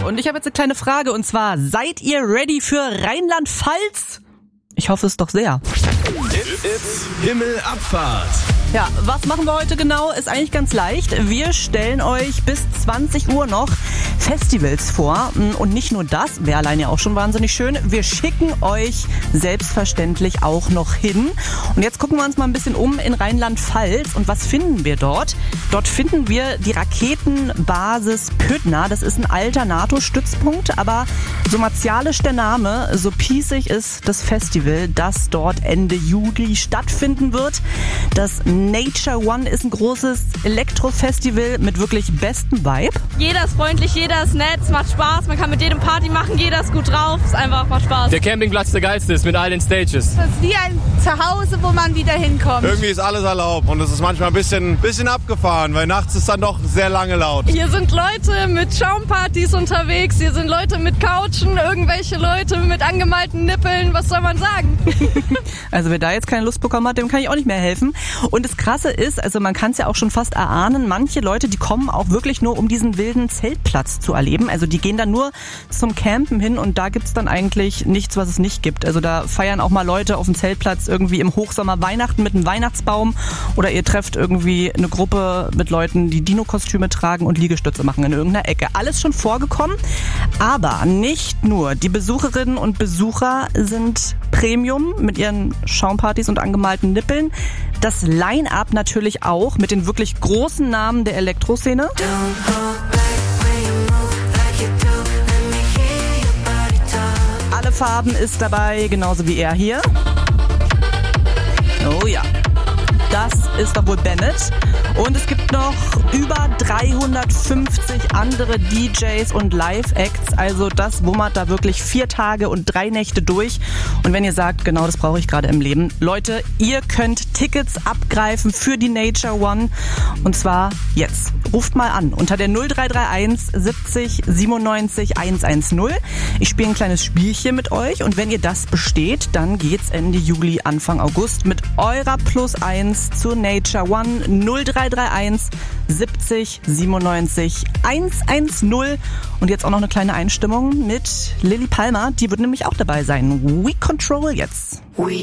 und ich habe jetzt eine kleine Frage und zwar, seid ihr ready für Rheinland-Pfalz? Ich hoffe es doch sehr. It's Himmelabfahrt. Ja, was machen wir heute genau? Ist eigentlich ganz leicht. Wir stellen euch bis 20 Uhr noch Festivals vor. Und nicht nur das, wäre allein ja auch schon wahnsinnig schön. Wir schicken euch selbstverständlich auch noch hin. Und jetzt gucken wir uns mal ein bisschen um in Rheinland-Pfalz. Und was finden wir dort? Dort finden wir die Raketenbasis Pöttner. Das ist ein alter NATO-Stützpunkt, aber so martialisch der Name, so pießig ist das Festival, das dort Ende Juli stattfinden wird. Das Nature One ist ein großes Elektrofestival mit wirklich bestem Vibe. Jeder ist freundlich, jeder ist nett, es macht Spaß, man kann mit jedem Party machen, jeder ist gut drauf, es einfach macht Spaß. Der Campingplatz der geilste ist mit all den Stages. Das ist wie ein Zuhause, wo man wieder hinkommt. Irgendwie ist alles erlaubt und es ist manchmal ein bisschen abgefahren, weil nachts ist dann doch sehr lange laut. Hier sind Leute mit Schaumpartys unterwegs, hier sind Leute mit Couchen, irgendwelche Leute mit angemalten Nippeln, was soll man sagen? Also wer da jetzt keine Lust bekommen hat, dem kann ich auch nicht mehr helfen. Und das Krasse ist, also man kann es ja auch schon fast erahnen, manche Leute, die kommen auch wirklich nur, um diesen wilden Zeltplatz zu erleben. Also die gehen dann nur zum Campen hin und da gibt's dann eigentlich nichts, was es nicht gibt. Also da feiern auch mal Leute auf dem Zeltplatz irgendwie im Hochsommer Weihnachten mit einem Weihnachtsbaum oder ihr trefft irgendwie eine Gruppe mit Leuten, die Dino-Kostüme tragen und Liegestütze machen in irgendeiner Ecke. Alles schon vorgekommen, aber nicht nur die Besucherinnen und Besucher sind Premium mit ihren Schaumpartys und angemalten Nippeln. Das Line-Up natürlich auch mit den wirklich großen Namen der Elektroszene. Alle Farben ist dabei, genauso wie er hier. Oh ja. Das ist doch wohl Bennett. Und es gibt noch über 350 andere DJs und Live-Acts. Also das wummert da wirklich 4 Tage und 3 Nächte durch. Und wenn ihr sagt, genau das brauche ich gerade im Leben. Leute, ihr könnt Tickets abgreifen für die Nature One. Und zwar jetzt. Ruft mal an unter der 0331 70 97 110. Ich spiele ein kleines Spielchen mit euch. Und wenn ihr das besteht, dann geht's Ende Juli, Anfang August mit eurer +1 zur Nature One 0331 70 97 110. Und jetzt auch noch eine kleine Einstimmung mit Lilly Palmer. Die wird nämlich auch dabei sein. We Control jetzt.